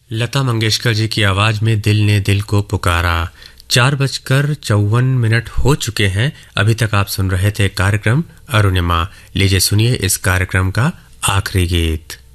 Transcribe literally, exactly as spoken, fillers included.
लता मंगेशकर जी की आवाज में दिल ने दिल को पुकारा। चार बजकर चौवन मिनट हो चुके हैं। अभी तक आप सुन रहे थे कार्यक्रम अरुणिमा। लीजिए सुनिए इस कार्यक्रम का आखिरी गीत।